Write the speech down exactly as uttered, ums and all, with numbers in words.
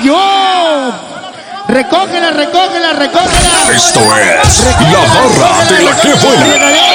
cayó. Recógela, recógela, recógela. Esto es La Garra de la Que Buena.